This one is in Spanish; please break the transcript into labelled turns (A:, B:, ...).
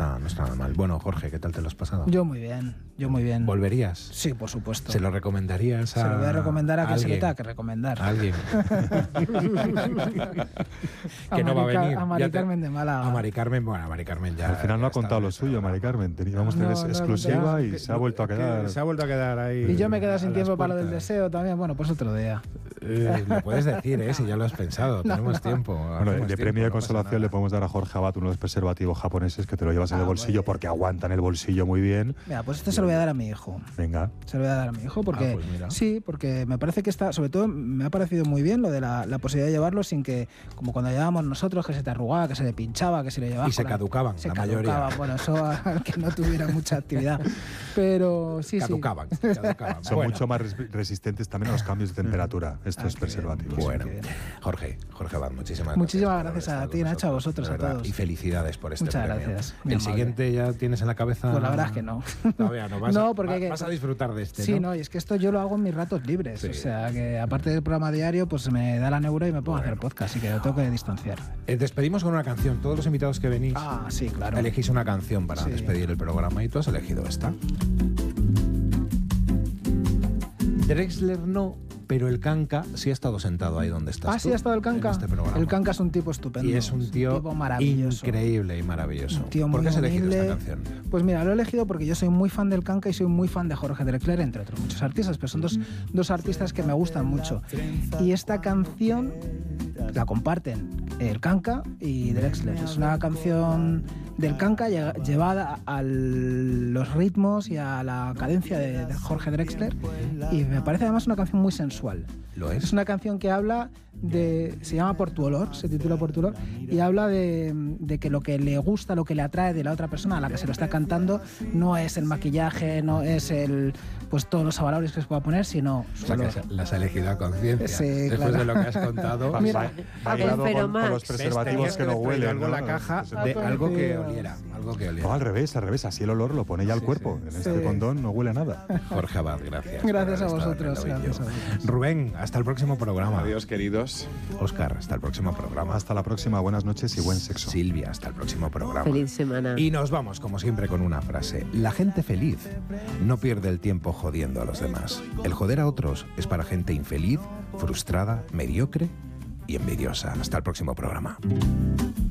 A: está nada mal. Bueno, Jorge, ¿qué tal te lo has pasado?
B: Yo muy bien.
A: ¿Volverías?
B: Sí, por supuesto.
A: ¿Se lo recomendarías a
B: Se lo voy a recomendar a quien se lo
A: alguien?
B: tenga que recomendar.
A: ¿A alguien? Que no va a venir.
B: A Mari Carmen de Málaga.
A: A Mari Carmen, bueno, a Mari Carmen ya...
C: Al final no ha contado lo suyo, Mari Carmen. Teníamos que tener exclusiva y se ha vuelto a quedar.
A: Se ha vuelto a quedar ahí.
B: Y yo me he quedado sin tiempo para lo del deseo también. Bueno, pues otro día.
A: Lo puedes decir, si ya lo has pensado. Tenemos tiempo.
C: Bueno, de premio de consolación le podemos dar a Jorge Abad uno de los preservativos japoneses que te lo llevas en el bolsillo porque aguantan el bolsillo muy bien.
B: Mira, pues este se lo voy a dar a mi hijo.
C: Venga.
B: Se lo voy a dar a mi hijo porque sí, porque me parece que está, sobre todo me ha parecido muy bien lo de la posibilidad de llevarlo sin que, como cuando llevábamos nosotros, que se te arrugaba, que se le pinchaba, que se le llevaba.
A: Y se caducaban, la mayoría.
B: Bueno, eso al que no tuviera mucha actividad. Pero sí,
A: caducaban.
C: Son mucho más resistentes también a los cambios de temperatura, estos preservativos.
A: Bueno, Jorge Abad, muchísimas
B: gracias a ti, Nacho, a vosotros, a todos.
A: Y felicidades por este
B: Muchas
A: premio.
B: gracias.
A: ¿El siguiente ya tienes en la cabeza?
B: Pues la verdad es que no.
A: Todavía no. Vas a disfrutar de este,
B: sí,
A: ¿no?
B: Y es que esto yo lo hago en mis ratos libres. Sí. O sea, que aparte del programa diario, pues me da la neura y me pongo a hacer podcast, así que lo tengo que distanciar.
A: Despedimos con una canción. Todos los invitados que venís,
B: sí, claro,
A: elegís una canción para despedir el programa y tú has elegido esta. Drexler no, pero el Kanka sí ha estado sentado ahí donde estás.
B: Sí ha estado el Kanka.
A: El
B: Kanka es un tipo estupendo.
A: Y es un tío
B: maravilloso,
A: increíble y maravilloso.
B: ¿Por
A: qué has elegido esta canción?
B: Pues mira, lo he elegido porque yo soy muy fan del Kanka y soy muy fan de Jorge Drexler, entre otros muchos artistas, pero son dos artistas que me gustan mucho. Y esta canción la comparten el Kanka y Drexler. Es una canción del Kanka llevada a los ritmos y a la cadencia de Jorge Drexler, y me parece además una canción muy sensual.
A: ¿Lo es?
B: Es una canción que habla se llama Por tu olor, se titula Por tu olor, y habla de que lo que le gusta, lo que le atrae de la otra persona a la que se lo está cantando no es el maquillaje, no es pues todos los avalores que se pueda poner, sino su olor.
A: Que las ha elegido a conciencia.
B: Sí,
A: después de lo que has contado.
B: Mira,
C: con los preservativos que no huelen.
A: Algo en la caja de algo que oliera.
C: No, al revés. Así el olor lo pone ya al cuerpo. En este condón no huele a nada.
A: Jorge Abad, gracias.
B: Gracias a vosotros.
A: Rubén, hasta el próximo programa.
D: Adiós, queridos.
A: Óscar, hasta el próximo programa.
C: Hasta la próxima, buenas noches y buen sexo.
A: Silvia, hasta el próximo programa.
E: Feliz semana.
A: Y nos vamos, como siempre, con una frase. La gente feliz no pierde el tiempo jodiendo a los demás. El joder a otros es para gente infeliz, frustrada, mediocre y envidiosa. Hasta el próximo programa.